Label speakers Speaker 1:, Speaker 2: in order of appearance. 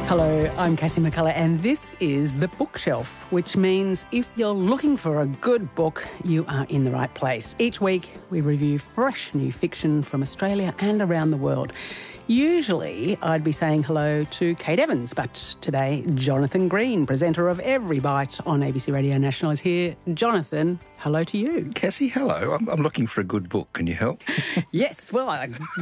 Speaker 1: Hello, I'm Cassie McCullough and this is The Bookshelf, which means if you're looking for a good book, you are in the right place. Each week we review fresh new fiction from Australia and around the world. Usually I'd be saying hello to Kate Evans, but today Jonathan Green, presenter of Every Bite on ABC Radio National, is here. Jonathan, hello to you.
Speaker 2: Cassie, hello. I'm looking for a good book. Can you help?
Speaker 1: Yes, well,